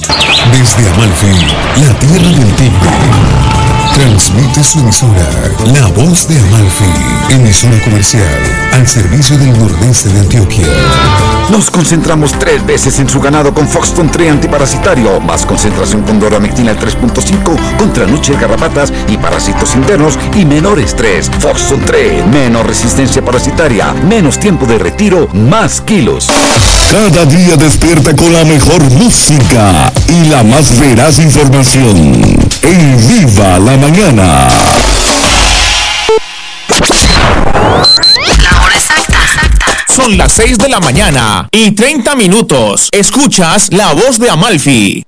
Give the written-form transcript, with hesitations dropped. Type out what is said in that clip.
Desde Amalfi, la tierra del timbre, transmite su emisora, La Voz de Amalfi, emisora comercial, al servicio del nordeste de Antioquia. Nos concentramos 3 veces en su ganado con Foxton 3 antiparasitario, más concentración con Doramectina al 3.5 contra nuches, garrapatas y parásitos internos y menor estrés. Foxton 3, menos resistencia parasitaria, menos tiempo de retiro, más kilos. Cada día despierta con la mejor música y la más veraz información. En Viva la Mañana. La hora exacta. Son las 6 de la mañana y 30 minutos. Escuchas La Voz de Amalfi.